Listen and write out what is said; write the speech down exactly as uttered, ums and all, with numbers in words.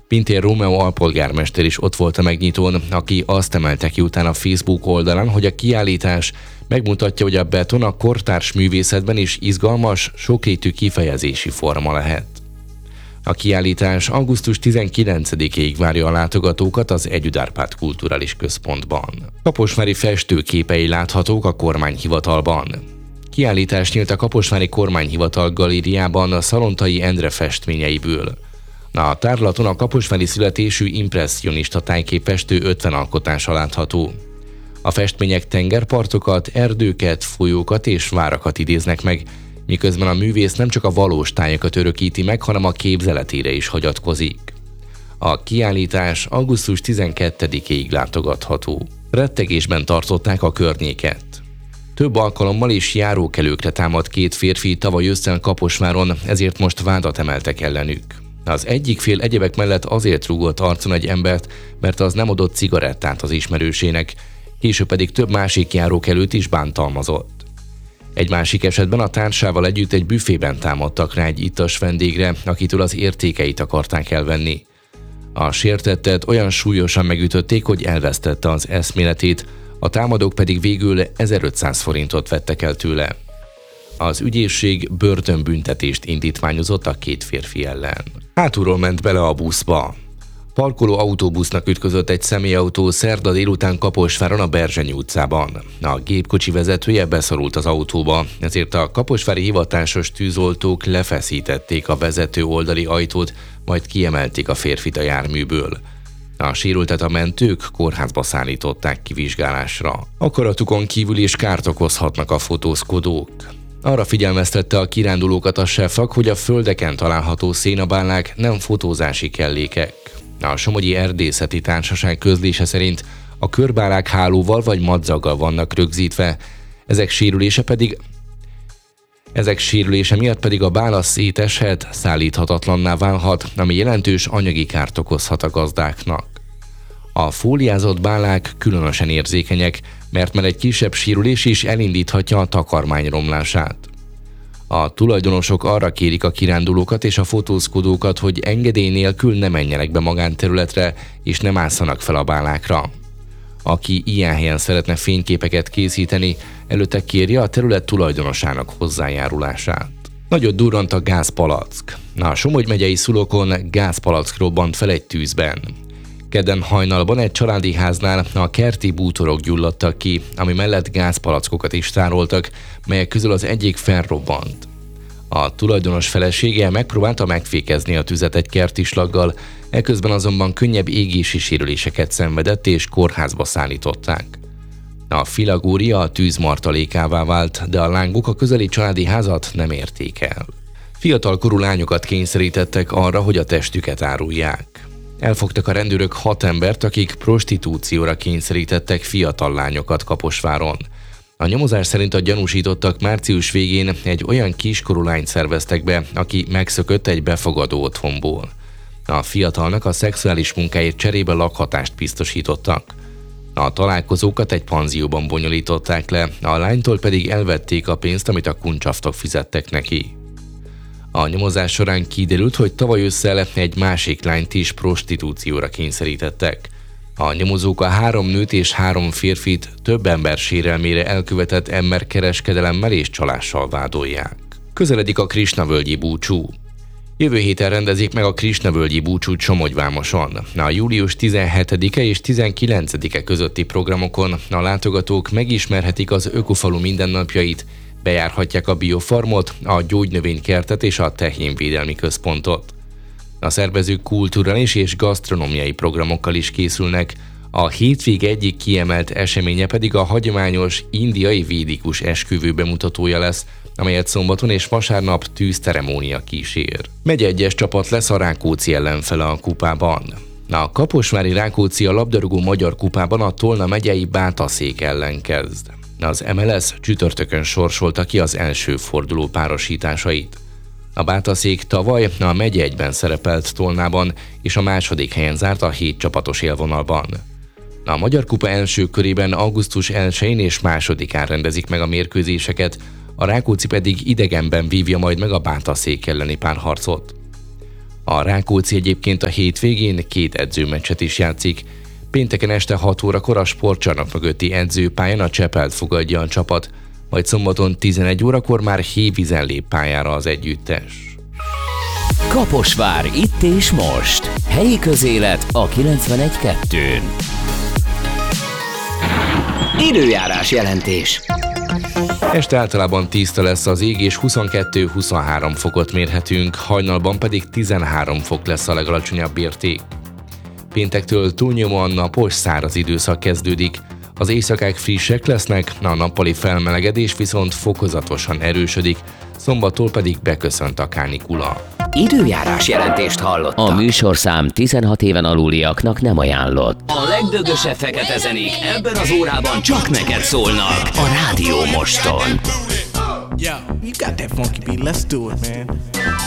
Pintér Rómeó alpolgármester is ott volt a megnyitón, aki azt emelte ki utána a Facebook oldalán, hogy a kiállítás megmutatja, hogy a beton a kortárs művészetben is izgalmas, sokrétű kifejezési forma lehet. A kiállítás augusztus tizenkilencedikéig várja a látogatókat az Együd Árpád Kulturális Központban. Kaposvári festőképei láthatók a kormányhivatalban. Kiállítás nyílt a Kaposvári Kormányhivatal galériában a Szalontai Endre festményeiből. A tárlaton a kaposvári születésű impresszionista tájképfestő ötven alkotása látható. A festmények tengerpartokat, erdőket, folyókat és várakat idéznek meg, miközben a művész nem csak a valós tájakat örökíti meg, hanem a képzeletére is hagyatkozik. A kiállítás augusztus tizenkettedikéig látogatható. Rettegésben tartották a környéket. Több alkalommal is járókelőkre támadt két férfi tavaly ősszel Kaposváron, ezért most vádat emeltek ellenük. Az egyik fél egyebek mellett azért rúgott arcon egy embert, mert az nem adott cigarettát az ismerősének, később pedig több másik járókelőt is bántalmazott. Egy másik esetben a társával együtt egy büfében támadtak rá egy ittas vendégre, akitől az értékeit akarták elvenni. A sértettet olyan súlyosan megütötték, hogy elvesztette az eszméletét, a támadók pedig végül ezerötszáz forintot vettek el tőle. Az ügyészség börtönbüntetést indítványozott a két férfi ellen. Hátulról ment bele a buszba. Parkoló autóbusznak ütközött egy személyautó szerda délután Kaposváron a Berzsenyi utcában. A gépkocsi vezetője beszorult az autóba, ezért a kaposvári hivatásos tűzoltók lefeszítették a vezető oldali ajtót, majd kiemelték a férfit a járműből. A sérültet a mentők kórházba szállították kivizsgálásra. Akaratukon kívül is kárt okozhatnak a fotózkodók. Arra figyelmeztette a kirándulókat a sefak, hogy a földeken található szénabálnák nem fotózási kellékek. A Somogyi Erdészeti Társaság közlése szerint a körbálák hálóval vagy madzaggal vannak rögzítve, ezek sérülése pedig ezek sérülése miatt pedig a bála széteshet, szállíthatatlanná válhat, ami jelentős anyagi kárt okozhat a gazdáknak. A fóliázott bálák különösen érzékenyek, mert már egy kisebb sérülés is elindíthatja a takarmány romlását. A tulajdonosok arra kérik a kirándulókat és a fotózkodókat, hogy engedély nélkül ne menjenek be magánterületre és ne másszanak fel a bálákra. Aki ilyen helyen szeretne fényképeket készíteni, előtte kérje a terület tulajdonosának hozzájárulását. Nagyot durrant a gázpalack. A Somogy megyei Szulokon gázpalack robbant fel egy tűzben. Kedden hajnalban egy családi háznál a kerti bútorok gyulladtak ki, ami mellett gázpalackokat is tároltak, melyek közül az egyik felrobbant. A tulajdonos felesége megpróbálta megfékezni a tüzet egy kerti slaggal, eközben azonban könnyebb égési sérüléseket szenvedett és kórházba szállították. A filagória a tűz martalékává vált, de a lángok a közeli családi házat nem érték el. Fiatalkorú lányokat kényszerítettek arra, hogy a testüket árulják. Elfogtak a rendőrök hat embert, akik prostitúcióra kényszerítettek fiatal lányokat Kaposváron. A nyomozás szerint a gyanúsítottak március végén egy olyan kiskorú lányt szerveztek be, aki megszökött egy befogadó otthonból. A fiatalnak a szexuális munkáért cserébe lakhatást biztosítottak. A találkozókat egy panzióban bonyolították le, a lánytól pedig elvették a pénzt, amit a kuncsaftok fizettek neki. A nyomozás során kiderült, hogy tavaly ősszel egy másik lányt is prostitúcióra kényszerítettek. A nyomozók a három nőt és három férfit több ember sérelmére elkövetett emberkereskedelemmel és csalással vádolják. Közeledik a Krisnavölgyi búcsú. Jövő héten rendezik meg a Krisnavölgyi búcsút Somogyvámoson. A július tizenhetedike és tizenkilencedike közötti programokon a látogatók megismerhetik az ökofalu mindennapjait, bejárhatják a biofarmot, a gyógynövénykertet és a tehénvédelmi központot. A szervezők kulturális és gasztronómiai programokkal is készülnek, a hétvég egyik kiemelt eseménye pedig a hagyományos indiai védikus esküvő bemutatója lesz, amelyet szombaton és vasárnap tűzceremónia kísér. Megye-egyes csapat lesz a Rákóczi ellenfele a kupában. A kaposvári Rákóczi a labdarúgó magyar kupában a Tolna megyei Bátaszék ellen kezd. Az em el es csütörtökön sorsolta ki az első forduló párosításait. A Bátaszék tavaly a megye egyben szerepelt Tolnában, és a második helyen zárt a hét csapatos élvonalban. A Magyar Kupa első körében augusztus elsején és másodikán rendezik meg a mérkőzéseket, a Rákóczi pedig idegenben vívja majd meg a Bátaszék elleni párharcot. A Rákóczi egyébként a hétvégén két edzőmeccset is játszik. Pénteken este hat órakor a sportcsarnok mögötti edzőpályán a Csepelt fogadja a csapat, majd szombaton tizenegy órakor már Hévízen lép pályára az együttes. Kaposvár itt és most. Helyi közélet a kilencvenegy kettőn. Időjárás jelentés. Este általában tiszta lesz az ég, és huszonkettő-huszonhárom fokot mérhetünk, hajnalban pedig tizenhárom fok lesz a legalacsonyabb érték. Péntektől túlnyomóan napos, száraz időszak kezdődik. Az éjszakák frissek lesznek, a nappali felmelegedés viszont fokozatosan erősödik, szombattól pedig beköszönt a kánikula. Időjárás jelentést hallottak. A műsorszám tizenhat éven aluliaknak nem ajánlott. A legdögösebb fekete zenék ebben az órában csak neked szólnak a Rádió Moston. Yo, you got that funky beat, let's do it, man.